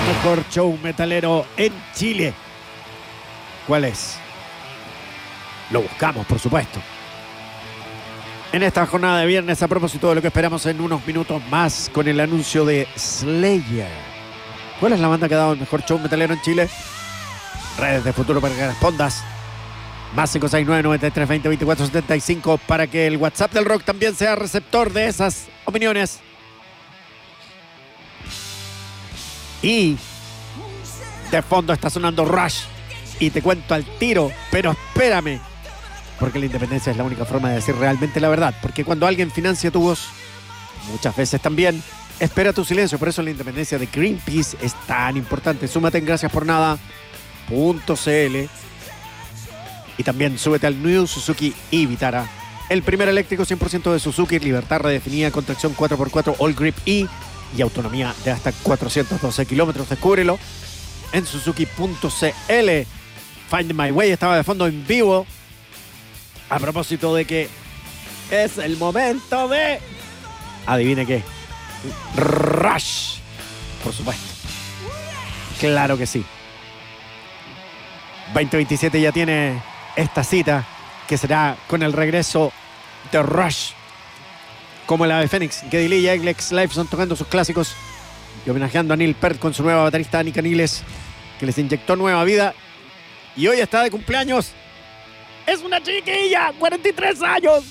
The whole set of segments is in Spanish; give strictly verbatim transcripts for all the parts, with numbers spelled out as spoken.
mejor show metalero en Chile. ¿Cuál es? Lo buscamos, por supuesto. En esta jornada de viernes, a propósito de lo que esperamos en unos minutos más con el anuncio de Slayer. ¿Cuál es la banda que ha dado el mejor show metalero en Chile? Redes de Futuro para que respondas. Más cinco seis nueve, nueve tres, veinte, veinticuatro setenta y cinco para que el WhatsApp del rock también sea receptor de esas opiniones. Y de fondo está sonando Rush. Y te cuento al tiro, pero espérame. Porque la independencia es la única forma de decir realmente la verdad. Porque cuando alguien financia tu voz, muchas veces también espera tu silencio. Por eso la independencia de Greenpeace es tan importante. Súmate en gracias por nada punto c l y también súbete al New Suzuki e-Vitara, el primer eléctrico cien por ciento de Suzuki, libertad redefinida con tracción cuatro por cuatro All Grip E y autonomía de hasta cuatrocientos doce kilómetros. Descúbrelo en suzuki punto c l. Find My Way estaba de fondo en vivo. A propósito de que es el momento de... Adivine qué. Rush. Por supuesto. Claro que sí. veinte veintisiete ya tiene esta cita que será con el regreso de Rush. Como el ave fénix. Geddy Lee y Alex Lifeson tocando sus clásicos y homenajeando a Neil Peart con su nueva baterista Anika Niles, que les inyectó nueva vida. Y hoy está de cumpleaños. ¡Es una chiquilla! ¡cuarenta y tres años!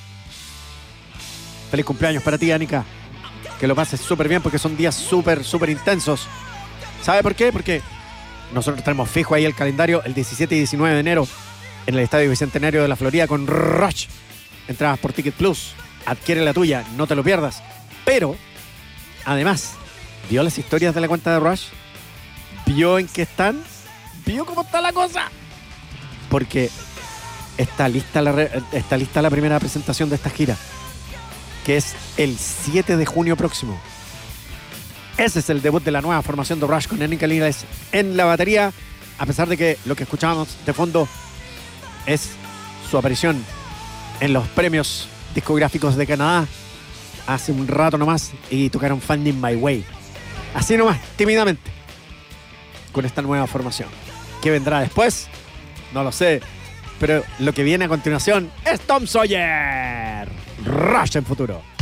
Feliz cumpleaños para ti, Anika. Que lo pases súper bien porque son días súper, súper intensos. ¿Sabe por qué? Porque nosotros tenemos fijo ahí el calendario el diecisiete y diecinueve de enero en el Estadio Bicentenario de la Florida con Rush. Entradas por Ticket Plus. Adquiere la tuya, no te lo pierdas. Pero, además, ¿vio las historias de la cuenta de Rush? ¿Vio en qué están? ¿Vio cómo está la cosa? Porque está lista la, re, está lista la primera presentación de esta gira, que es el siete de junio próximo. Ese es el debut de la nueva formación de Rush con Anika Niles en la batería, a pesar de que lo que escuchábamos de fondo es su aparición en los premios discográficos de Canadá hace un rato nomás y tocaron Finding My Way. Así nomás, tímidamente, con esta nueva formación. ¿Qué vendrá después? No lo sé. Pero lo que viene a continuación es Tom Sawyer. Rush en Futuro.